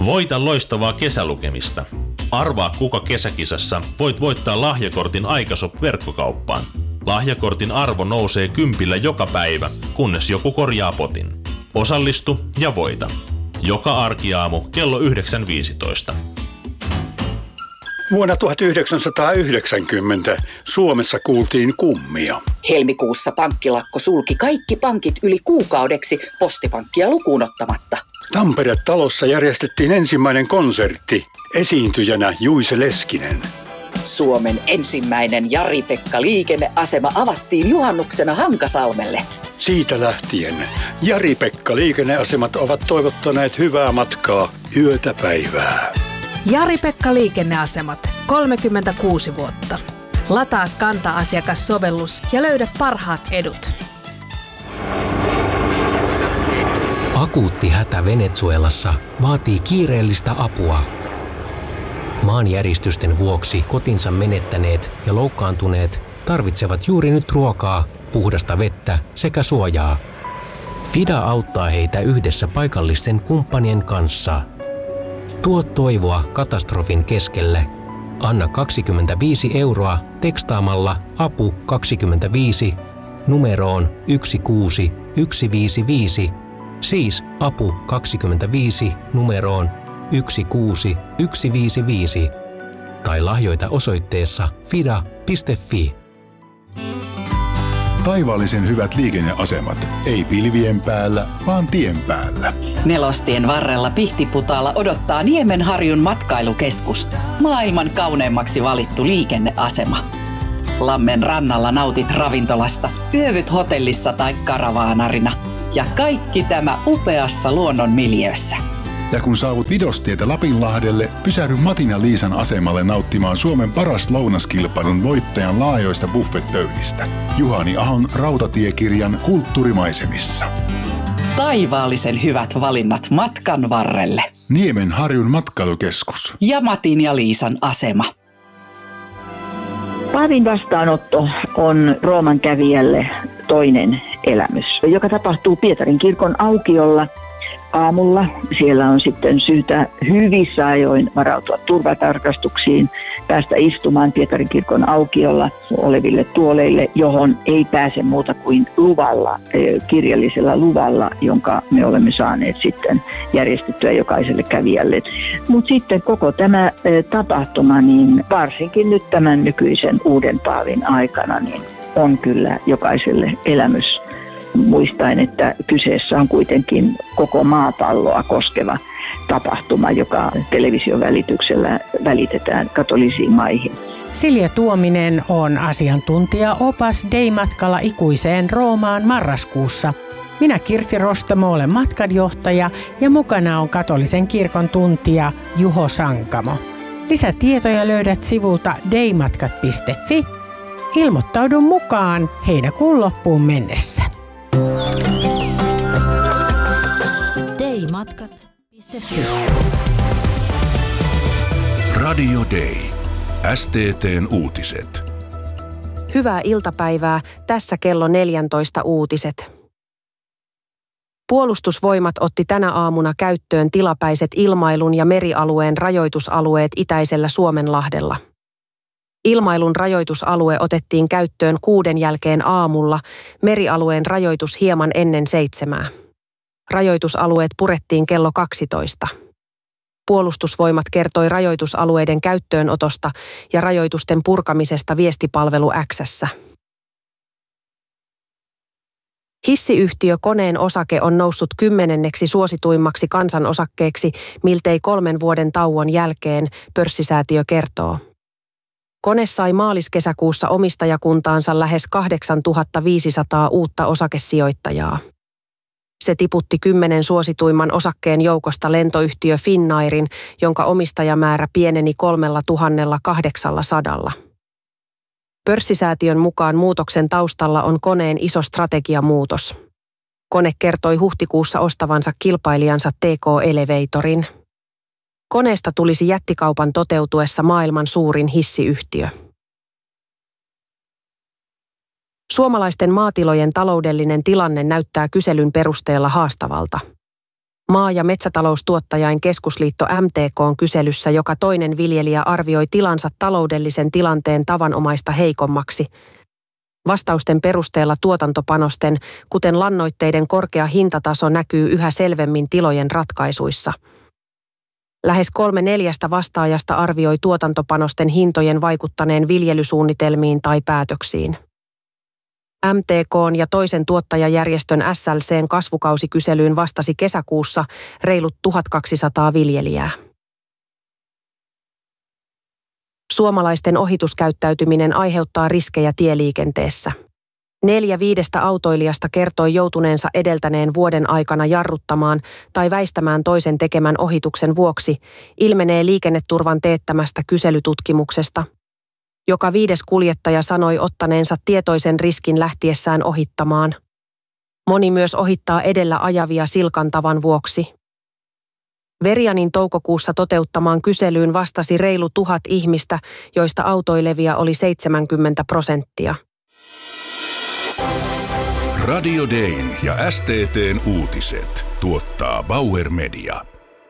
Voita loistavaa kesälukemista. Arvaa, kuka kesäkisassa voit voittaa lahjakortin Aikashop-verkkokauppaan. Lahjakortin arvo nousee 10 joka päivä, kunnes joku korjaa potin. Osallistu ja voita. Joka arkiaamu kello 9.15. Vuonna 1990 Suomessa kuultiin kummia. Helmikuussa pankkilakko sulki kaikki pankit yli kuukaudeksi, Postipankkia lukuun ottamatta. Tampere-talossa järjestettiin ensimmäinen konsertti. Esiintyjänä Juise Leskinen. Suomen ensimmäinen Jari-Pekka liikenneasema avattiin juhannuksena Hankasalmelle. Siitä lähtien Jari-Pekka liikenneasemat ovat toivottaneet hyvää matkaa yötä päivää. Jari-Pekka liikenneasemat, 36 vuotta. Lataa Kanta-asiakassovellus ja löydä parhaat edut. Akuutti hätä Venezuelassa vaatii kiireellistä apua. Maanjäristysten vuoksi kotinsa menettäneet ja loukkaantuneet tarvitsevat juuri nyt ruokaa, puhdasta vettä sekä suojaa. FIDA auttaa heitä yhdessä paikallisten kumppanien kanssa. Tuo toivoa katastrofin keskelle. Anna 25 € tekstaamalla APU 25 numeroon 16155, siis APU 25 numeroon 16155 tai lahjoita osoitteessa fida.fi. Taivaallisen hyvät liikenneasemat. Ei pilvien päällä, vaan tien päällä. Nelostien varrella Pihtiputaalla odottaa Niemenharjun matkailukeskus. Maailman kauneimmaksi valittu liikenneasema. Lammen rannalla nautit ravintolasta, yövyt hotellissa tai karavaanarina. Ja kaikki tämä upeassa luonnonmiljössä. Ja kun saavut Vidostietä Lapinlahdelle, pysähdy Matin ja Liisan asemalle nauttimaan Suomen paras lounaskilpailun voittajan laajoista buffetpöydistä. Juhani Ahon rautatiekirjan Kulttuurimaisemissa. Taivaallisen hyvät valinnat matkan varrelle. Niemenharjun matkailukeskus. Ja Matin ja Liisan asema. Paavin vastaanotto on Rooman kävijälle toinen elämys, joka tapahtuu Pietarin kirkon aukiolla aamulla. Siellä on sitten syytä hyvissä ajoin varautua turvatarkastuksiin, päästä istumaan Pietarin kirkon aukiolla oleville tuoleille, johon ei pääse muuta kuin luvalla, kirjallisella luvalla, jonka me olemme saaneet sitten järjestettyä jokaiselle kävijälle. Mutta sitten koko tämä tapahtuma, niin varsinkin nyt tämän nykyisen uuden paavin aikana, niin on kyllä jokaiselle elämys. Muistaen, että kyseessä on kuitenkin koko maapalloa koskeva tapahtuma, joka television välityksellä välitetään katolisiin maihin. Silja Tuominen on asiantuntija-opas Dei-matkalla ikuiseen Roomaan marraskuussa. Minä Kirsi Rostamo olen matkanjohtaja ja mukana on katolisen kirkon tuntija Juho Sankamo. Lisätietoja löydät sivulta deimatkat.fi. Ilmoittaudu mukaan heinäkuun loppuun mennessä. Deimatkat.fi. Radio Day. STT:n uutiset. Hyvää iltapäivää. Tässä kello 14 uutiset. Puolustusvoimat otti tänä aamuna käyttöön tilapäiset ilmailun ja merialueen rajoitusalueet itäisellä Suomenlahdella. Ilmailun rajoitusalue otettiin käyttöön 6 jälkeen aamulla, merialueen rajoitus hieman ennen 7. Rajoitusalueet purettiin kello 12. Puolustusvoimat kertoi rajoitusalueiden käyttöönotosta ja rajoitusten purkamisesta viestipalvelu X:ssä. Hissiyhtiö Koneen osake on noussut 10. suosituimmaksi kansanosakkeeksi miltei 3 vuoden tauon jälkeen, pörssisäätiö kertoo. Kone sai maalis-kesäkuussa omistajakuntaansa lähes 8500 uutta osakesijoittajaa. Se tiputti 10 suosituimman osakkeen joukosta lentoyhtiö Finnairin, jonka omistajamäärä pieneni 3800. Pörssisäätiön mukaan muutoksen taustalla on Koneen iso strategiamuutos. Kone kertoi huhtikuussa ostavansa kilpailijansa TK Elevatorin. Koneesta tulisi jättikaupan toteutuessa maailman suurin hissiyhtiö. Suomalaisten maatilojen taloudellinen tilanne näyttää kyselyn perusteella haastavalta. Maa- ja metsätaloustuottajain keskusliitto MTK:n kyselyssä joka toinen viljelijä arvioi tilansa taloudellisen tilanteen tavanomaista heikommaksi. Vastausten perusteella tuotantopanosten, kuten lannoitteiden korkea hintataso näkyy yhä selvemmin tilojen ratkaisuissa. Lähes 3/4 vastaajasta arvioi tuotantopanosten hintojen vaikuttaneen viljelysuunnitelmiin tai päätöksiin. MTK:n ja toisen tuottajajärjestön SLC:n kasvukausikyselyyn vastasi kesäkuussa reilut 1200 viljelijää. Suomalaisten ohituskäyttäytyminen aiheuttaa riskejä tieliikenteessä. 4/5 autoilijasta kertoi joutuneensa edeltäneen vuoden aikana jarruttamaan tai väistämään toisen tekemän ohituksen vuoksi, ilmenee liikenneturvan teettämästä kyselytutkimuksesta. Joka 5. kuljettaja sanoi ottaneensa tietoisen riskin lähtiessään ohittamaan. Moni myös ohittaa edellä ajavia silkantavan vuoksi. Verianin toukokuussa toteuttamaan kyselyyn vastasi reilu 1000 ihmistä, joista autoilevia oli 70%. Radio Dayn ja STT:n uutiset tuottaa Bauer Media.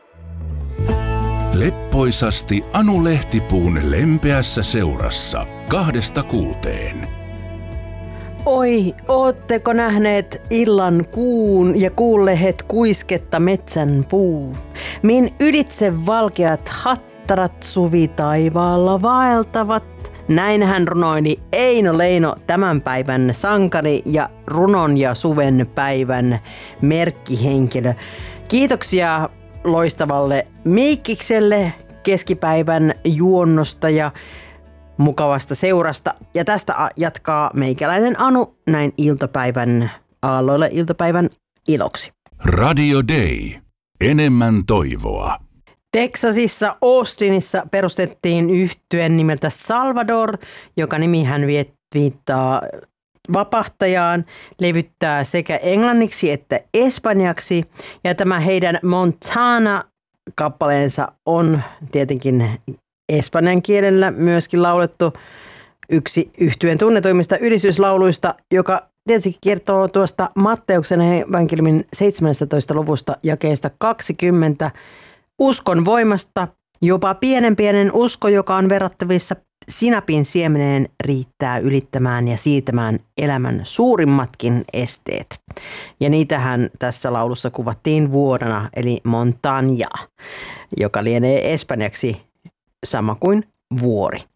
Leppoisasti Anu Lehtipuun lempeässä seurassa 2–6. Oi, ootteko nähneet illan kuun ja kuulleet kuisketta metsän puun? Min ylitse valkeat hattarat suvi taivaalla vaeltavat. Näin hän runoili Eino Leino, tämän päivän sankari ja runon ja suven päivän merkkihenkilö. Kiitoksia loistavalle Miikkikselle keskipäivän juonnosta ja mukavasta seurasta. Ja tästä jatkaa meikäläinen Anu näin iltapäivän aalloille iltapäivän iloksi. Radio Day. Enemmän toivoa. Texasissa Austinissa perustettiin yhtye nimeltä Salvador, joka nimihän viittaa vapahtajaan, levyttää sekä englanniksi että espanjaksi. Ja tämä heidän Montana-kappaleensa on tietenkin espanjan kielellä myöskin laulettu, yksi yhtyeen tunnetuimmista ylisyyslauluista, joka tietysti kertoo tuosta Matteuksen evankeliumin 17. luvusta jakeesta 20. Uskon voimasta, jopa pienen usko, joka on verrattavissa sinapin siemeneen, riittää ylittämään ja siitämään elämän suurimmatkin esteet. Ja niitähän tässä laulussa kuvattiin vuorona, eli montaña, joka lienee espanjaksi sama kuin vuori.